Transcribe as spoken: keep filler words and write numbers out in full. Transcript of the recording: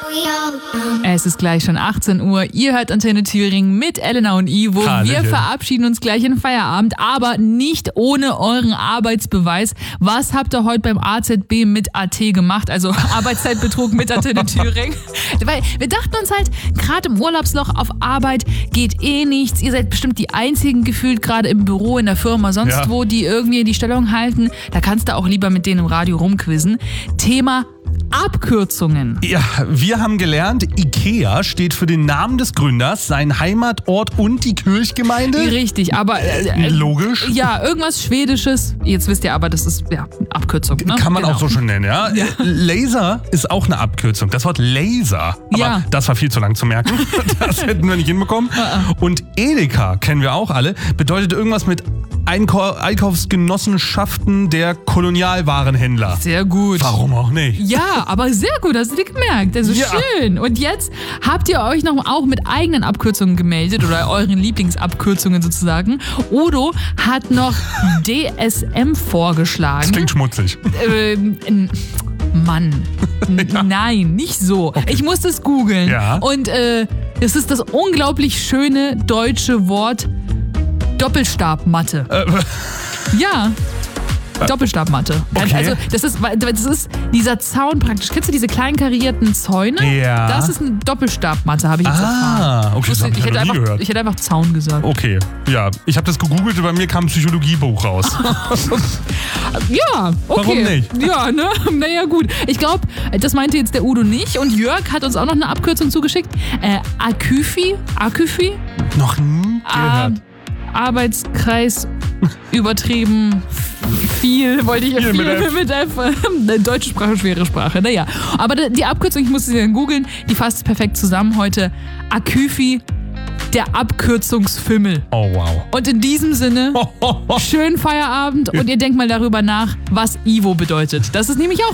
Es ist gleich schon achtzehn Uhr. Ihr hört Antenne Thüringen mit Elena und Ivo. Hallöchen. Wir verabschieden uns gleich in den Feierabend, aber nicht ohne euren Arbeitsbeweis. Was habt ihr heute beim A Z B mit A T gemacht? Also Arbeitszeitbetrug mit Antenne Thüringen. Weil wir dachten uns halt, gerade im Urlaubsloch auf Arbeit geht eh nichts. Ihr seid bestimmt die einzigen gefühlt gerade im Büro, in der Firma, sonst Ja. wo, die irgendwie die Stellung halten. Da kannst du auch lieber mit denen im Radio rumquizzen. Thema Abkürzungen. Ja, wir haben gelernt, IKEA steht für den Namen des Gründers, seinen Heimatort und die Kirchgemeinde. Richtig, aber äh, äh, Logisch. Ja, irgendwas Schwedisches. Jetzt wisst ihr aber, das ist ja Abkürzung. Ne? Kann man Genau. auch so schon nennen, ja? Ja. Laser ist auch eine Abkürzung. Das Wort Laser. Aber Ja. das war viel zu lang zu merken. Das hätten wir nicht hinbekommen. Und Edeka, kennen wir auch alle, bedeutet irgendwas mit Einkau- Einkaufsgenossenschaften der Kolonialwarenhändler. Sehr gut. Warum auch nicht? Ja, aber sehr gut, hast du dir gemerkt. Also Ja. schön. Und jetzt habt ihr euch noch auch mit eigenen Abkürzungen gemeldet oder euren Lieblingsabkürzungen sozusagen. Udo hat noch D S M Das vorgeschlagen. klingt schmutzig. Ähm, n- Mann. N- Nein, nicht so. Ich musste es googeln. Ja. Und äh, es ist das unglaublich schöne deutsche Wort Doppelstabmatte. Äh, Ja. Doppelstabmatte. Okay. Also das ist, das ist dieser Zaun praktisch. Kennst du diese kleinen karierten Zäune? Ja. Das ist eine Doppelstabmatte, habe ich jetzt erfahren. ah, okay, das Ich, habe ich, ich, ja hätte noch nie einfach, gehört. ich hätte einfach Zaun gesagt. Okay, ja. Ich habe das gegoogelt und bei mir kam ein Psychologiebuch raus. Ja, okay. Warum nicht? Ja, ne? Naja, gut. Ich glaube, das meinte jetzt der Udo nicht. Und Jörg hat uns auch noch eine Abkürzung zugeschickt. Äh, Akyfi? Akyfi? Noch nie gehört. Ähm, Arbeitskreis übertrieben viel, wollte ich Viel viel mit mit F. F. F. Deutsche Sprache, schwere Sprache. Naja, aber die Abkürzung, ich musste sie dann googeln, die fasst perfekt zusammen heute. Akyfi, der Abkürzungsfimmel. Oh, wow. Und in diesem Sinne, schönen Feierabend und ihr denkt mal darüber nach, was Ivo bedeutet. Das ist nämlich auch